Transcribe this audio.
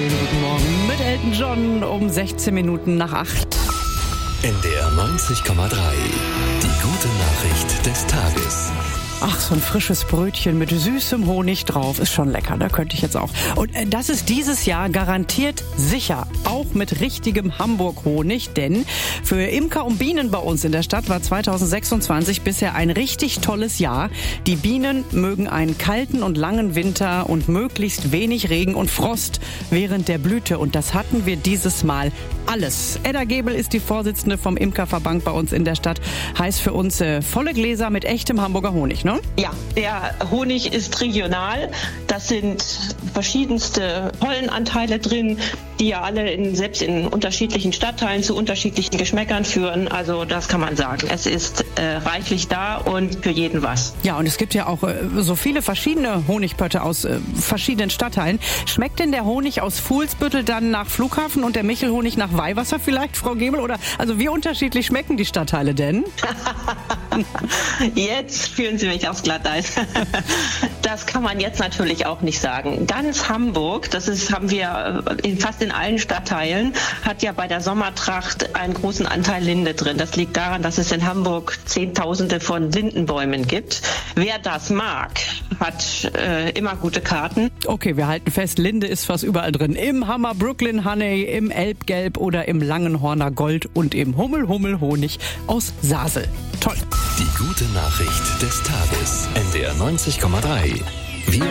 Schönen guten Morgen mit Elton John um 16 Minuten nach 8. NDR 90,3. Die gute Nachricht des Tages. Ach, so ein frisches Brötchen mit süßem Honig drauf ist schon lecker, da könnte ich jetzt auch. Und das ist dieses Jahr garantiert sicher, auch mit richtigem Hamburg-Honig, denn für Imker und Bienen bei uns in der Stadt war 2026 bisher ein richtig tolles Jahr. Die Bienen mögen einen kalten und langen Winter und möglichst wenig Regen und Frost während der Blüte und das hatten wir dieses Mal alles. Edda Gebel ist die Vorsitzende vom Imkerverband bei uns in der Stadt. Heißt für uns volle Gläser mit echtem Hamburger Honig, ne? Ja, der Honig ist regional. Das sind verschiedenste Pollenanteile drin, die ja alle selbst in unterschiedlichen Stadtteilen zu unterschiedlichen Geschmäckern führen. Also das kann man sagen. Es ist reichlich da und für jeden was. Ja, und es gibt ja auch so viele verschiedene Honigpötte aus verschiedenen Stadtteilen. Schmeckt denn der Honig aus Fuhlsbüttel dann nach Flughafen und der Michelhonig nach Weihwasser vielleicht, Frau Gebel? Oder also wie unterschiedlich schmecken die Stadtteile denn? Jetzt führen Sie mich aufs Glatteis. Das kann man jetzt natürlich auch nicht sagen. Ganz Hamburg, haben wir fast in allen Stadtteilen, hat ja bei der Sommertracht einen großen Anteil Linde drin. Das liegt daran, dass es in Hamburg Zehntausende von Lindenbäumen gibt. Wer das mag, hat immer gute Karten. Okay, wir halten fest, Linde ist fast überall drin. Im Hammer Brooklyn Honey, im Elbgelb oder im Langenhorner Gold und im Hummel-Hummel-Honig aus Sasel. Toll. Die gute Nachricht des Tages. NDR 90,3.